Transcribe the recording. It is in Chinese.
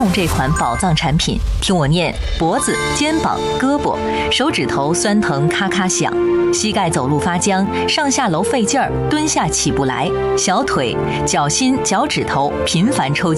用这款宝藏产品，听我念：脖子、肩膀、胳膊、手指头酸疼咔咔响，膝盖走路发僵，上下楼费劲儿，蹲下起不来，小腿、脚心、脚趾头频繁抽筋。